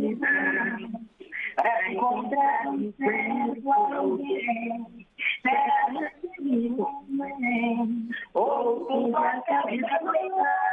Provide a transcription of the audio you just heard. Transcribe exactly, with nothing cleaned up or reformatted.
solidão. Para encontrar um certo alguém, será que me convém? Ou tu vai caminhar